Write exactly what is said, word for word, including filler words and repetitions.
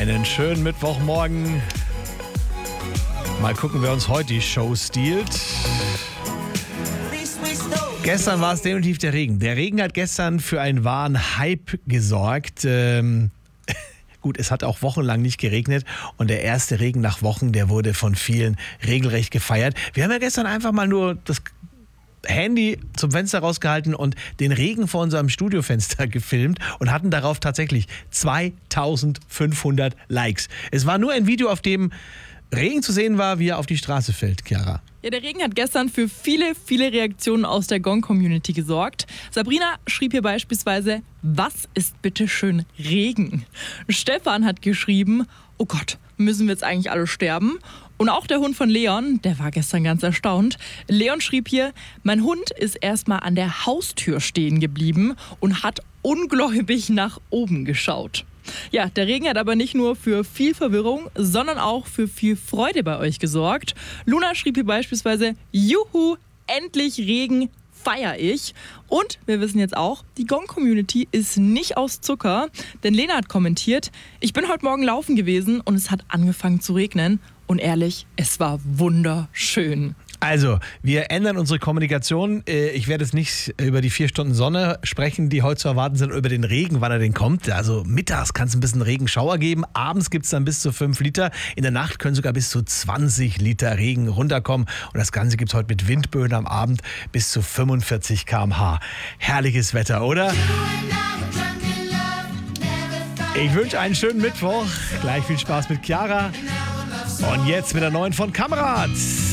Einen schönen Mittwochmorgen. Mal gucken, wer uns heute die Show stiehlt. Gestern war es definitiv der Regen. Der Regen hat gestern für einen wahren Hype gesorgt. Ähm, gut, es hat auch wochenlang nicht geregnet und der erste Regen nach Wochen, der wurde von vielen regelrecht gefeiert. Wir haben ja gestern einfach mal nur das Handy zum Fenster rausgehalten und den Regen vor unserem Studiofenster gefilmt und hatten darauf tatsächlich zweitausendfünfhundert Likes. Es war nur ein Video, auf dem Regen zu sehen war, wie er auf die Straße fällt, Chiara. Ja, der Regen hat gestern für viele, viele Reaktionen aus der Gong-Community gesorgt. Sabrina schrieb hier beispielsweise, was ist bitte schön Regen? Stefan hat geschrieben, oh Gott, müssen wir jetzt eigentlich alle sterben? Und auch der Hund von Leon, der war gestern ganz erstaunt. Leon schrieb hier, mein Hund ist erstmal an der Haustür stehen geblieben und hat ungläubig nach oben geschaut. Ja, der Regen hat aber nicht nur für viel Verwirrung, sondern auch für viel Freude bei euch gesorgt. Luna schrieb hier beispielsweise, juhu, endlich Regen, feier ich. Und wir wissen jetzt auch, die Gong-Community ist nicht aus Zucker, denn Lena hat kommentiert, ich bin heute Morgen laufen gewesen und es hat angefangen zu regnen. Und ehrlich, es war wunderschön. Also, wir ändern unsere Kommunikation. Ich werde jetzt nicht über die vier Stunden Sonne sprechen, die heute zu erwarten sind, über den Regen, wann er denn kommt. Also mittags kann es ein bisschen Regenschauer geben, abends gibt es dann bis zu fünf Liter. In der Nacht können sogar bis zu zwanzig Liter Regen runterkommen. Und das Ganze gibt es heute mit Windböen am Abend bis zu fünfundvierzig Kilometer pro Stunde. Herrliches Wetter, oder? Ich wünsche einen schönen Mittwoch. Gleich viel Spaß mit Chiara. Und jetzt mit der neuen von Kamerad.